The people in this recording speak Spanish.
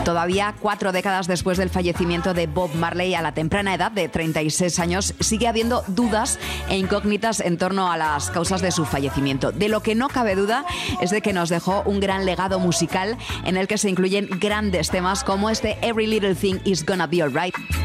Todavía 4 décadas después del fallecimiento de Bob Marley a la temprana edad de 36 años, sigue habiendo dudas e incógnitas en torno a las causas de su fallecimiento. De lo que no cabe duda es de que nos dejó un gran legado musical en el que se incluyen grandes temas como este Every Little Thing Is Gonna Be Alright.